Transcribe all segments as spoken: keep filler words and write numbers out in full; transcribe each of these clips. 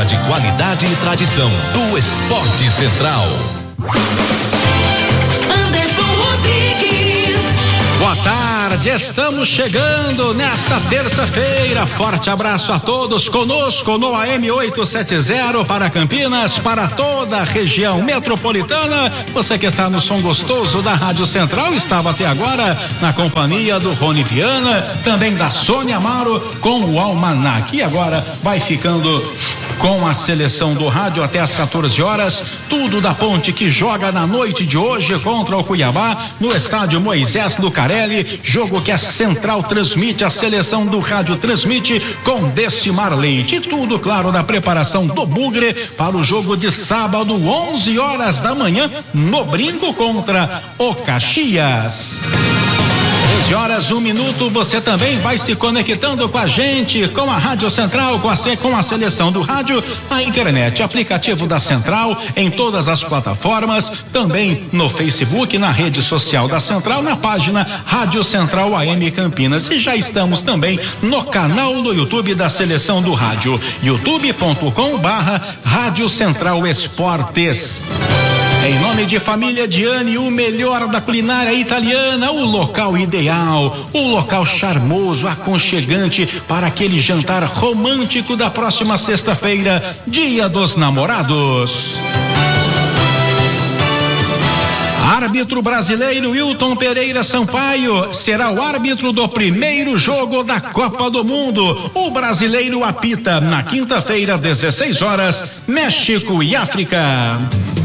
de qualidade e tradição do Esporte Central. Boa tarde, estamos chegando nesta terça-feira. Forte abraço a todos conosco no A M oitocentos e setenta para Campinas, para toda a região metropolitana. Você que está no som gostoso da Rádio Central estava até agora na companhia do Rony Viana, também da Sônia Amaro com o Almanac. E agora vai ficando com a seleção do rádio até às quatorze horas. Tudo da Ponte que joga na noite de hoje contra o Cuiabá no estádio Moisés Lucarelli. Jogo que a Central transmite, a seleção do rádio transmite com Decimar Leite. E tudo, claro, da preparação do Bugre para o jogo de sábado, onze horas da manhã, no Brinco contra o Caxias. treze horas, um minuto, você também vai se conectando com a gente, com a Rádio Central, com a, com a seleção do rádio, a internet, aplicativo da Central, em todas as plataformas, também no Facebook, na rede social da Central, na página Rádio Central A M Campinas. E já estamos também no canal do YouTube da seleção do rádio, youtube ponto com barra Rádio Central Esportes. Em nome de Família Diani, o melhor da culinária italiana, o local ideal, o local charmoso, aconchegante para aquele jantar romântico da próxima sexta-feira, Dia dos Namorados. Árbitro brasileiro Wilton Pereira Sampaio será o árbitro do primeiro jogo da Copa do Mundo. O brasileiro apita na quinta-feira, dezesseis horas, México e África.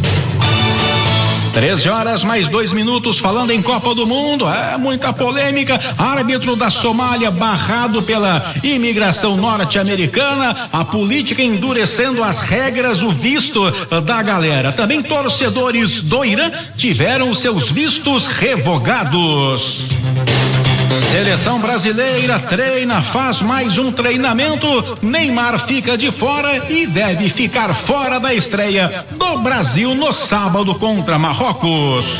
treze horas mais dois minutos, falando em Copa do Mundo, é muita polêmica. Árbitro da Somália barrado pela imigração norte-americana, a política endurecendo as regras, o visto da galera. Também torcedores do Irã tiveram seus vistos revogados. Seleção brasileira treina, faz mais um treinamento. Neymar fica de fora e deve ficar fora da estreia do Brasil no sábado contra Marrocos.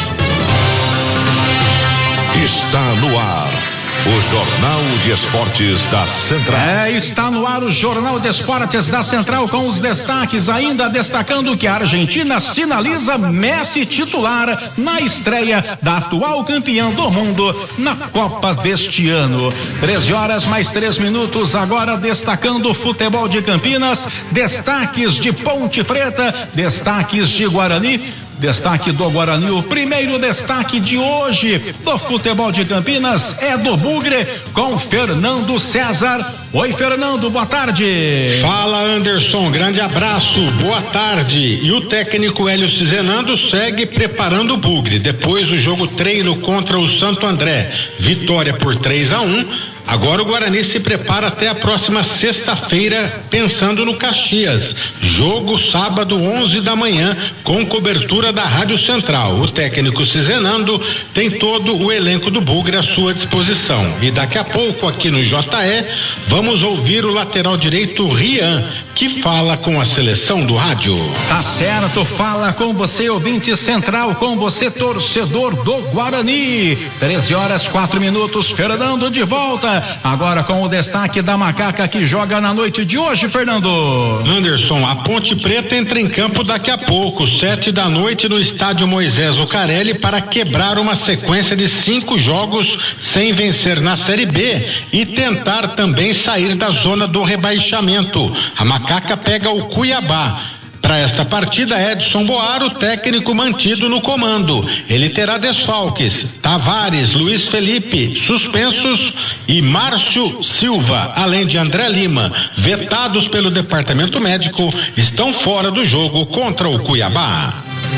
Está no ar o Jornal de Esportes da Central. É, está no ar o Jornal de Esportes da Central com os destaques, ainda destacando que a Argentina sinaliza Messi titular na estreia da atual campeã do mundo na Copa deste ano. treze horas mais três minutos, agora destacando o futebol de Campinas, destaques de Ponte Preta, destaques de Guarani. Destaque do Guarani, o primeiro destaque de hoje do futebol de Campinas é do Bugre com Fernando César. Oi, Fernando, boa tarde. Fala, Anderson, grande abraço, boa tarde. E o técnico Hélio Cizenando segue preparando o Bugre depois do jogo treino contra o Santo André. Vitória por três a um. Agora o Guarani se prepara até a próxima sexta-feira, pensando no Caxias. Jogo sábado, onze da manhã, com cobertura da Rádio Central. O técnico Cizenando tem todo o elenco do Bugre à sua disposição. E daqui a pouco, aqui no J E, vamos ouvir o lateral direito Rian, que fala com a seleção do rádio. Tá certo, fala com você, ouvinte Central, com você, torcedor do Guarani. treze horas, quatro minutos, Fernando de volta. Agora com o destaque da Macaca que joga na noite de hoje, Fernando. Anderson, a Ponte Preta entra em campo daqui a pouco, sete da noite, no estádio Moisés Lucarelli, para quebrar uma sequência de cinco jogos sem vencer na Série B e tentar também sair da zona do rebaixamento. A Macaca pega o Cuiabá. Para esta partida, Edson Boaro, técnico, mantido no comando. Ele terá desfalques: Tavares, Luiz Felipe, suspensos, e Márcio Silva, além de André Lima, vetados pelo departamento médico, estão fora do jogo contra o Cuiabá.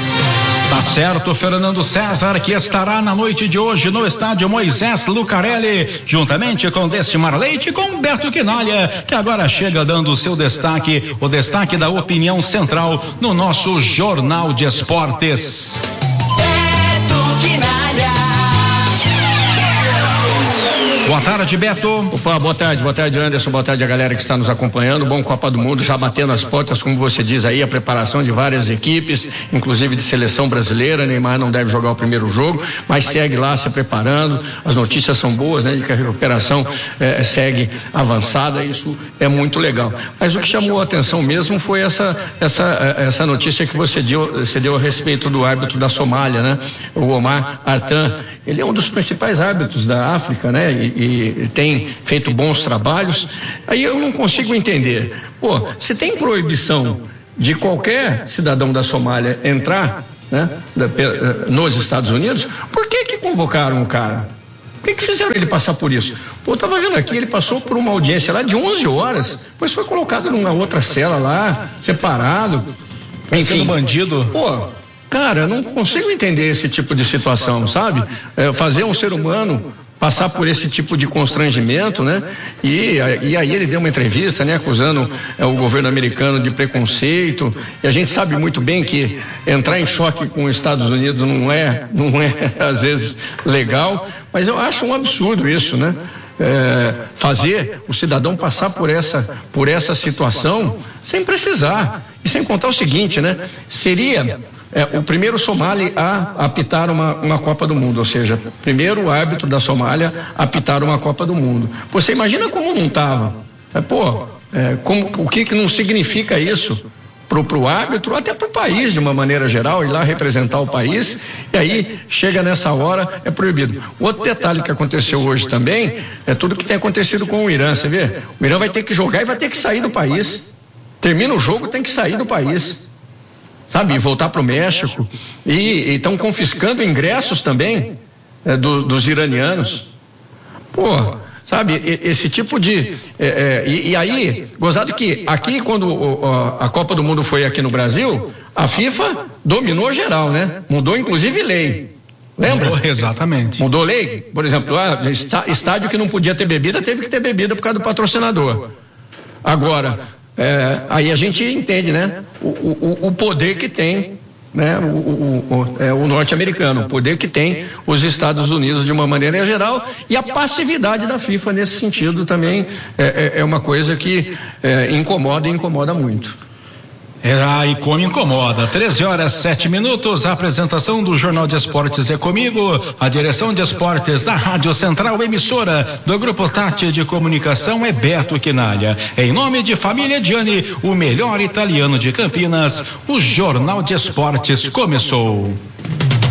Tá certo, Fernando César, que estará na noite de hoje no estádio Moisés Lucarelli, juntamente com Decimar Leite e com Beto Quinalha, que agora chega dando o seu destaque, o destaque da opinião central no nosso Jornal de Esportes. Beto Quinalha. Boa tarde, Beto. Opa, boa tarde, boa tarde, Anderson, boa tarde a galera que está nos acompanhando. Bom Copa do Mundo, já batendo as portas, como você diz aí, a preparação de várias equipes, inclusive de seleção brasileira. Neymar não deve jogar o primeiro jogo, mas segue lá se preparando. As notícias são boas, né, de que a recuperação eh, segue avançada, isso é muito legal. Mas o que chamou a atenção mesmo foi essa, essa, essa notícia que você deu, você deu a respeito do árbitro da Somália, né? O Omar Artan. Ele é um dos principais árbitros da África, né? E, e tem feito bons trabalhos. Aí eu não consigo entender. Pô, se tem proibição de qualquer cidadão da Somália entrar, né, da, nos Estados Unidos, por que que convocaram o cara? Por que que fizeram ele passar por isso? Pô, eu tava vendo aqui, ele passou por uma audiência lá de onze horas, depois foi colocado numa outra cela lá, separado. Sendo bandido. Pô, cara, eu não consigo entender esse tipo de situação, sabe? É, fazer um ser humano passar por esse tipo de constrangimento, né? E, e aí ele deu uma entrevista, né? Acusando é, o governo americano de preconceito. E a gente sabe muito bem que entrar em choque com os Estados Unidos não é, não é às vezes legal, mas eu acho um absurdo isso, né? É, fazer o cidadão passar por essa, por essa situação sem precisar. E sem contar o seguinte, né? Seria é, o primeiro somali a apitar uma, uma Copa do Mundo, ou seja, primeiro árbitro da Somália a apitar uma Copa do Mundo. Você imagina como não estava? É, pô, é, como, o que, que não significa isso pro, pro árbitro, até pro país de uma maneira geral, ir lá representar o país, e aí chega nessa hora, é proibido. Outro detalhe que aconteceu hoje também é tudo que tem acontecido com o Irã, você vê? O Irã vai ter que jogar e vai ter que sair do país. Termina o jogo, tem que sair do país, sabe, e voltar para o México, e estão confiscando ingressos também é, do, dos iranianos. Pô, sabe, esse tipo de é, é, e, e aí, gozado que aqui quando o, a Copa do Mundo foi aqui no Brasil, a FIFA dominou geral, né? Mudou inclusive lei. Lembra? Mudou, exatamente. Mudou lei, por exemplo, ah, estádio que não podia ter bebida, teve que ter bebida por causa do patrocinador. Agora, É, aí a gente entende, né, o, o, o poder que tem, né, o, o, o, é, o norte-americano, o poder que tem os Estados Unidos de uma maneira geral, e a passividade da FIFA nesse sentido também é, é, é uma coisa que é, incomoda e incomoda muito. É, aí como incomoda. treze horas, sete minutos, a apresentação do Jornal de Esportes é comigo, a direção de esportes da Rádio Central, emissora do Grupo Tati de Comunicação, é Beto Quinalha. Em nome de Família Gianni, o melhor italiano de Campinas, o Jornal de Esportes começou.